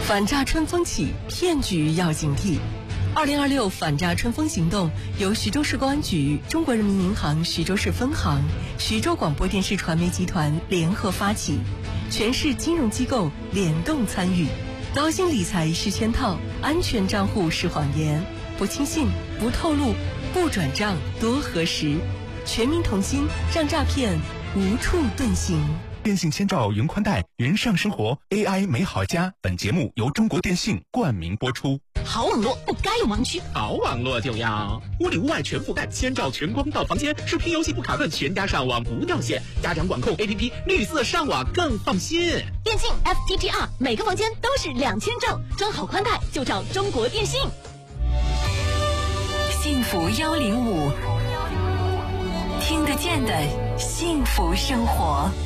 反诈春风起，骗局要警惕。2026反诈春风行动由徐州市公安局、中国人民银行徐州市分行、徐州广播电视传媒集团联合发起，全市金融机构联动参与。高薪理财是圈套，安全账户是谎言，不轻信，不透露，不转账，多核实。全民同心，让诈骗无处遁形。 电信千兆云宽带，云上生活 AI 美好家。本节目由中国电信冠名播出。 好网络不该有盲区， 好网络就要屋里屋外全覆盖，千兆全光到房间，视频游戏不卡顿，全家上网不掉线，家长管控 APP 绿色上网更放心。 电信 FTTR 每个房间都是2000兆，装好宽带就找中国电信。 幸福105，听得见的幸福生活。